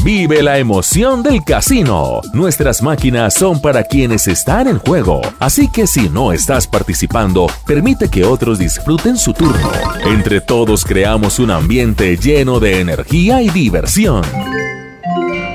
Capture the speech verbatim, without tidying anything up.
Vive la emoción del casino. Nuestras máquinas son para quienes están en juego, así que si no estás participando, permite que otros disfruten su turno. Entre todos creamos un ambiente lleno de energía y diversión.